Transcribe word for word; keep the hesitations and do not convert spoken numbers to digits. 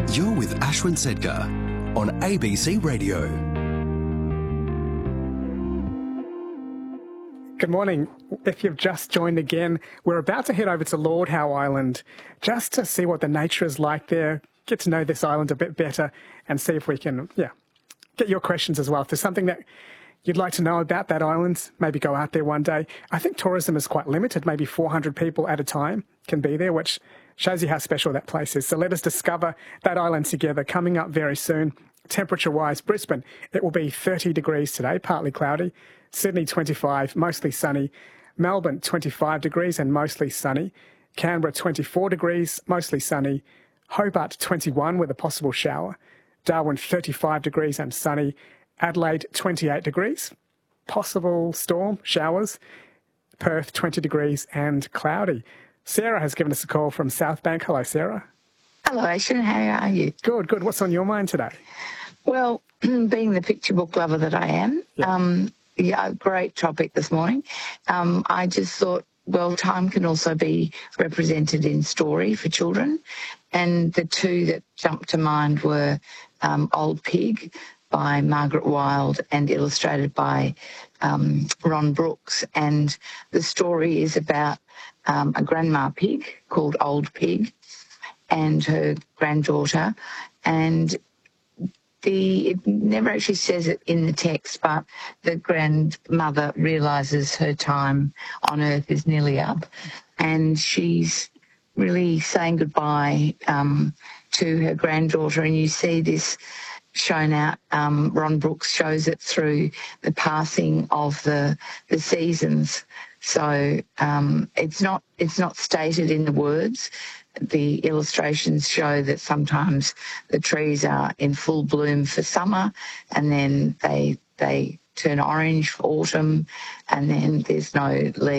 You're with Ashwin Sedkar on A B C Radio. Good morning. If you've just joined again, we're about to head over to Lord Howe Island just to see what the nature is like there, get to know this island a bit better and see if we can, yeah, get your questions as well. If there's something that you'd like to know about that island, maybe go out there one day. I think tourism is quite limited, maybe four hundred people at a time can be there, which shows you how special that place is. So let us discover that island together. Coming up very soon, temperature-wise, Brisbane, it will be thirty degrees today, partly cloudy. Sydney, twenty-five, mostly sunny. Melbourne, twenty-five degrees and mostly sunny. Canberra, twenty-four degrees, mostly sunny. Hobart, twenty-one with a possible shower. Darwin, thirty-five degrees and sunny. Adelaide, twenty-eight degrees, possible storm, showers. Perth, twenty degrees and cloudy. Sarah has given us a call from South Bank. Hello, Sarah. Hello, Ashwin. How are you? Good, good. What's on your mind today? Well, being the picture book lover that I am, yeah, um, yeah great topic this morning. Um, I just thought, well, time can also be represented in story for children. And the two that jumped to mind were um, Old Pig by Margaret Wilde and illustrated by um, Ron Brooks. And the story is about um, a grandma pig called Old Pig and her granddaughter. And the it never actually says it in the text, but the grandmother realises her time on earth is nearly up, and she's really saying goodbye um, to her granddaughter. And you see this shown out. Um, Ron Brooks shows it through the passing of the the seasons. So um, it's not it's not stated in the words. The illustrations show that sometimes the trees are in full bloom for summer, and then they they turn orange for autumn, and then there's no leaves.